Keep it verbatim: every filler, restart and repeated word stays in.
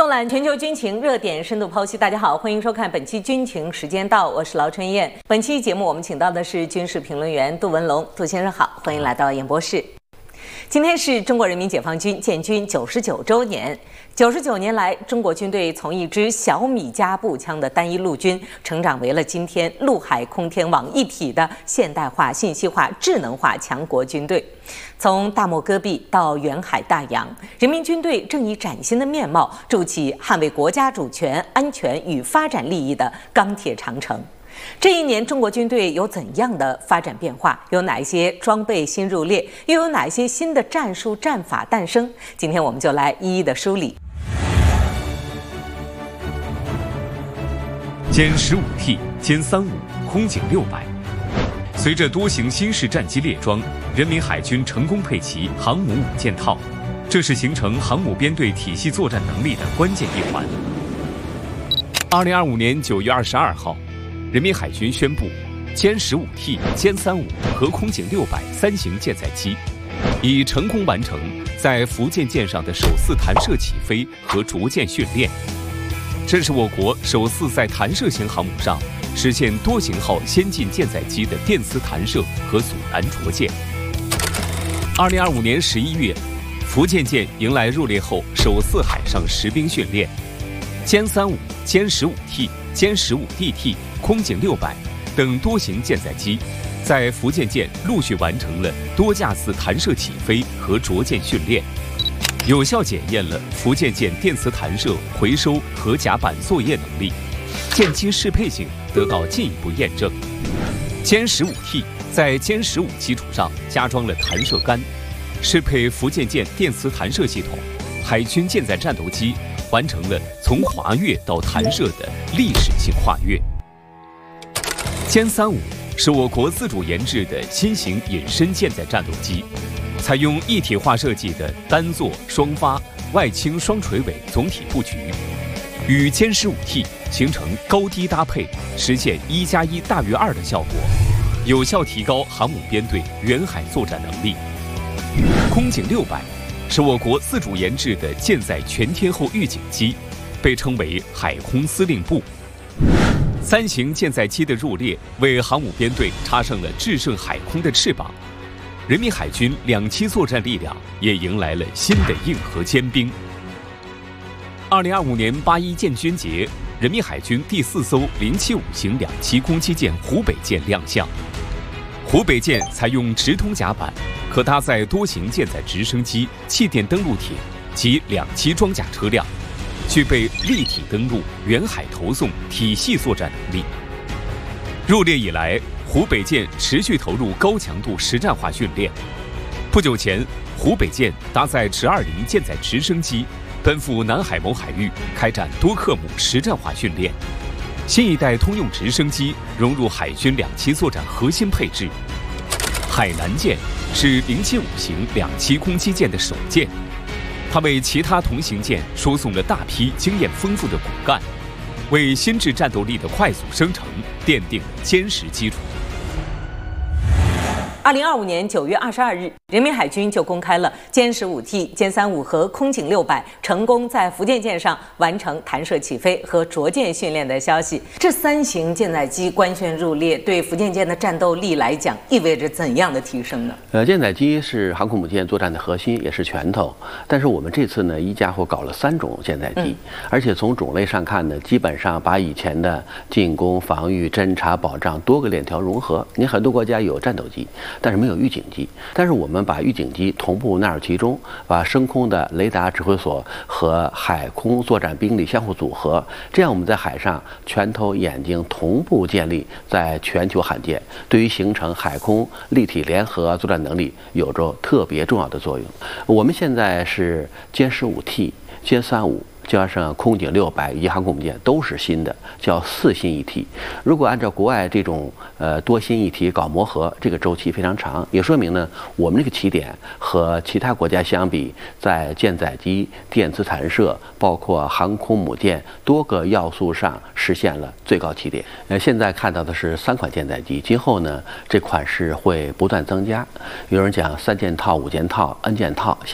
纵览全球军情热点，深度剖析。大家好，欢迎收看本期军情时间到，我是劳春燕。本期节目我们请到的是军事评论员杜文龙，杜先生好，欢迎来到演播室。今天是中国人民解放军建军九十九周年。九十九年来，中国军队从一支小米加步枪的单一陆军，成长为了今天陆海空天网一体的现代化、信息化、智能化强国军队。从大漠戈壁到远海大洋，人民军队正以崭新的面貌筑起捍卫国家主权、安全与发展利益的钢铁长城。这一年，中国军队有怎样的发展变化？有哪一些装备新入列？又有哪些新的战术战法诞生？今天我们就来一一的梳理。 歼十五 T、歼三五、空警六百。随着多型新式战机列装，人民海军成功配齐航母五件套，这是形成航母编队体系作战能力的关键一环。二零二五年九月二十二号，人民海军宣布，歼十五 T、歼三五和空警六百三型舰载机已成功完成在福建舰上的首次弹射起飞和着舰训练。这是我国首次在弹射型航母上实现多型号先进舰载机的电磁弹射和阻拦着舰。二零二五年十一月，福建舰迎来入列后首次海上实兵训练，歼三五、歼十五 T、歼十五 D T、空警六百等多型舰载机在福建舰陆续完成了多架次弹射起飞和着舰训练，有效检验了福建舰电磁弹射、回收和甲板作业能力，舰机适配性得到进一步验证。歼十五 T 在歼十五基础上加装了弹射杆，适配福建舰电磁弹射系统，海军舰载战斗机完成了从滑跃到弹射的历史性跨越。歼三五是我国自主研制的新型隐身舰载战斗机，采用一体化设计的单座双发外倾双垂尾总体布局，与歼十五 T 形成高低搭配，实现一加一大于二的效果，有效提高航母编队远海作战能力。空警六百是我国自主研制的舰载全天候预警机，被称为海空司令部。三型舰载机的入列，为航母编队插上了制胜海空的翅膀。人民海军两栖作战力量也迎来了新的硬核尖兵。二零二五年八一建军节，人民海军第四艘零七五型两栖攻击舰湖北舰亮相。湖北舰采用直通甲板，可搭载多型舰载直升机、气垫登陆艇及两栖装甲车辆，具备立体登陆、远海投送、体系作战能力。入列以来，湖北舰持续投入高强度实战化训练。不久前，湖北舰搭载直二零舰载直升机奔赴南海某海域，开展多克姆实战化训练。新一代通用直升机融入海军两栖作战核心配置。海南舰是零七五型两栖攻击舰的首舰，它为其他同型舰输送了大批经验丰富的骨干，为新质战斗力的快速生成奠定了坚实基础。 二零二五年九月二十二日，人民海军就公开了歼十五 T、歼三五和空警六百成功在福建舰上完成弹射起飞和着舰训练的消息。这三型舰载机官宣入列，对福建舰的战斗力来讲，意味着怎样的提升呢？ 呃，舰载机是航空母舰作战的核心，也是拳头。但是我们这次呢，一家伙搞了三种舰载机，嗯、而且从种类上看呢，基本上把以前的进攻、防御、侦察、保障多个链条融合。你很多国家有战斗机，但是没有预警机，但是我们把预警机同步纳入其中，把升空的雷达指挥所和海空作战兵力相互组合，这样我们在海上拳头眼睛同步建立，在全球罕见，对于形成海空立体联合作战能力有着特别重要的作用。我们现在是歼十五 T、歼三五加上空警六百以及航空母舰都是新的，叫四新一体。如果按照国外这种呃多新一体搞磨合，这个周期非常长，也说明呢我们这个起点和其他国家相比，在舰载机、电磁弹射，包括航空母舰多个要素上实现了最高起点。呃，现在看到的是三款舰载机，今后呢这款式会不断增加。有人讲三件套、五件套、N 件套。